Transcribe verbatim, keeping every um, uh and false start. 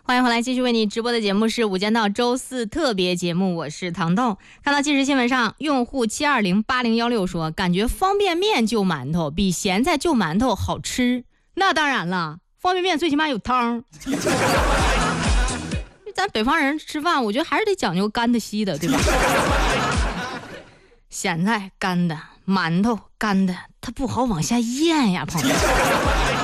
欢迎回来，继续为你直播的节目是《无间道》周四特别节目，我是糖豆。看到即时新闻上，用户七二零八零一六说，感觉方便面就馒头比咸菜就馒头好吃。那当然了，方便面最起码有汤。咱北方人吃饭，我觉得还是得讲究干的稀的，对吧？咸菜干的，馒头干的，它不好往下咽呀，朋友。